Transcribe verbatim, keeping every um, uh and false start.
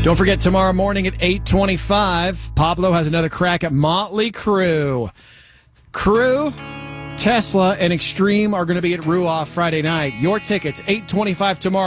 Don't forget, tomorrow morning at eight twenty-five, Pablo has another crack at Motley Crue. Crue, Tesla, and Extreme are going to be at Ruoff Friday night. Your tickets, eight twenty-five tomorrow.